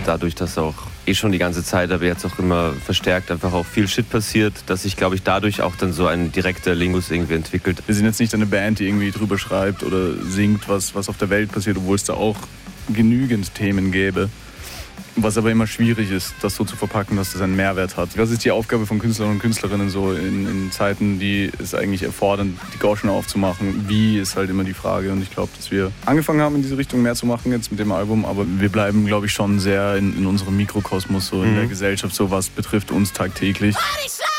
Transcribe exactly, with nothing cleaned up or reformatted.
dadurch, dass auch eh schon die ganze Zeit, aber jetzt auch immer verstärkt einfach auch viel Shit passiert, dass sich, glaube ich, dadurch auch dann so ein direkter Lingus irgendwie entwickelt. Wir sind jetzt nicht eine Band, die irgendwie drüber schreibt oder singt, was, was auf der Welt passiert, obwohl es da auch genügend Themen gäbe. Was aber immer schwierig ist, das so zu verpacken, dass das einen Mehrwert hat. Das ist die Aufgabe von Künstlern und Künstlerinnen so in, in Zeiten, die es eigentlich erfordern, die Gauschen aufzumachen. Wie ist halt immer die Frage. Und ich glaube, dass wir angefangen haben, in diese Richtung mehr zu machen jetzt mit dem Album. Aber wir bleiben, glaube ich, schon sehr in, in unserem Mikrokosmos, so in mhm. der Gesellschaft, so was betrifft uns tagtäglich.